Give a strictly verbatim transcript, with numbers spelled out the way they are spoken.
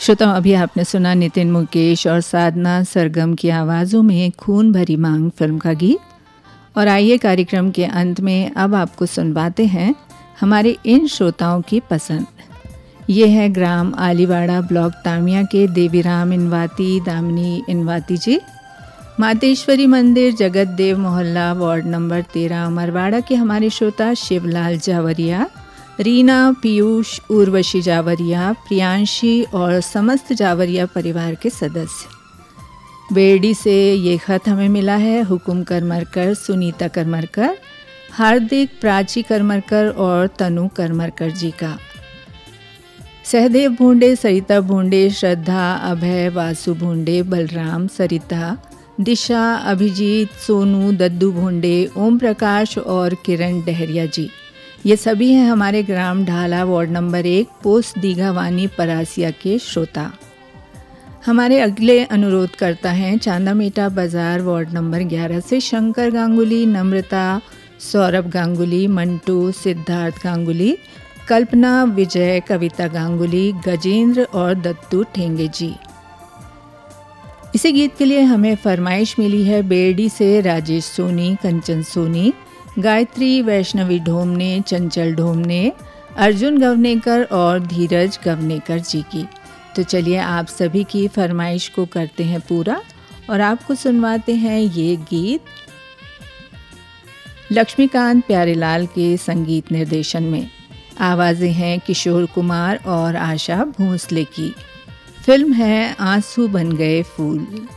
श्रोताओं, अभी आपने सुना नितिन मुकेश और साधना सरगम की आवाज़ों में खून भरी मांग फिल्म का गीत। और आइए कार्यक्रम के अंत में अब आपको सुनवाते हैं हमारे इन श्रोताओं की पसंद। ये है ग्राम आलीवाड़ा ब्लॉक तामिया के देवीराम इनवाती दामिनी इनवाती जी। मातेश्वरी मंदिर जगत देव मोहल्ला वार्ड नंबर तेरह अमरवाड़ा के हमारे श्रोता शिवलाल जावरिया, रीना, पीयूष, उर्वशी जावरिया, प्रियांशी और समस्त जावरिया परिवार के सदस्य। बेरडी से ये खत हमें मिला है हुकुम करमरकर, सुनीता करमरकर, हार्दिक, प्राची करमरकर और तनु करमरकर जी का। सहदेव भूंडे, सरिता भूंडे, श्रद्धा, अभय, वासु भूंडे, बलराम, सरिता, दिशा, अभिजीत, सोनू, दद्दू भूंडे, ओम प्रकाश और किरण डहरिया जी, ये सभी हैं हमारे ग्राम ढाला वार्ड नंबर एक पोस्ट दीघावानी परासिया के श्रोता। हमारे अगले अनुरोध करता हैं चांदामेटा बाजार वार्ड नंबर ग्यारह से शंकर गांगुली, नम्रता, सौरभ गांगुली, मंटू, सिद्धार्थ गांगुली, कल्पना, विजय, कविता गांगुली, गजेंद्र और दत्तू ठेंगे जी। इसी गीत के लिए हमें फरमाइश मिली है बेरडी से राजेश सोनी, कंचन सोनी, गायत्री, वैष्णवी ढोमने, चंचल ढोमने, अर्जुन गवनेकर और धीरज गवनेकर जी की। तो चलिए आप सभी की फरमाइश को करते हैं पूरा और आपको सुनवाते हैं ये गीत लक्ष्मीकांत प्यारेलाल के संगीत निर्देशन में। आवाज़ें हैं किशोर कुमार और आशा भोंसले की। फिल्म है आंसू बन गए फूल।